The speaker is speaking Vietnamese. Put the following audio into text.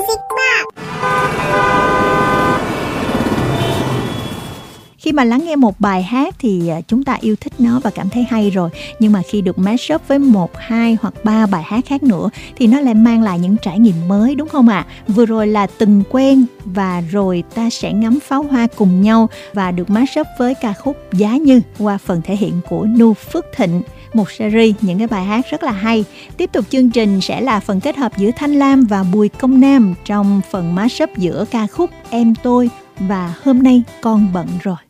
Music Box. Khi mà lắng nghe một bài hát thì chúng ta yêu thích nó và cảm thấy hay rồi. Nhưng mà khi được mash up với 1, 2 hoặc 3 bài hát khác nữa thì nó lại mang lại những trải nghiệm mới, đúng không ạ? Vừa rồi là Từng Quen và rồi Ta Sẽ Ngắm Pháo Hoa Cùng Nhau và được mash up với ca khúc Giá Như qua phần thể hiện của Nu Phước Thịnh. Một series những cái bài hát rất là hay. Tiếp tục chương trình sẽ là phần kết hợp giữa Thanh Lam và Bùi Công Nam trong phần mash up giữa ca khúc Em Tôi và Hôm Nay Con Bận Rồi.